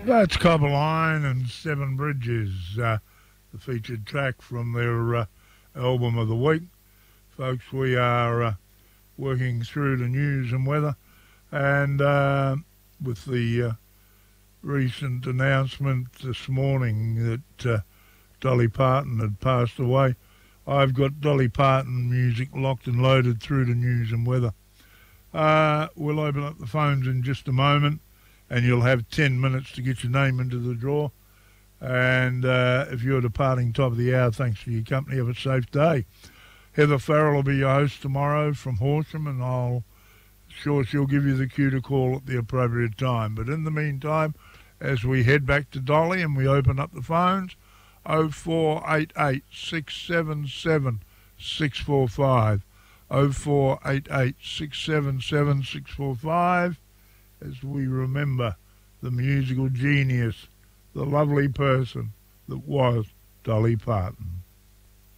That's Copperline and Seven Bridges, the featured track from their album of the week. Folks, we are working through the news and weather, and with the recent announcement this morning that Dolly Parton had passed away, I've got Dolly Parton music locked and loaded through the news and weather. We'll open up the phones in just a moment, and you'll have 10 minutes to get your name into the draw. And if you're departing top of the hour, thanks for your company. Have a safe day. Heather Farrell will be your host tomorrow from Horsham, and I'll sure she'll give you the cue to call at the appropriate time. But in the meantime, as we head back to Dolly and we open up the phones, 0488 677 645, 0488 677 645, as we remember the musical genius, the lovely person that was Dolly Parton.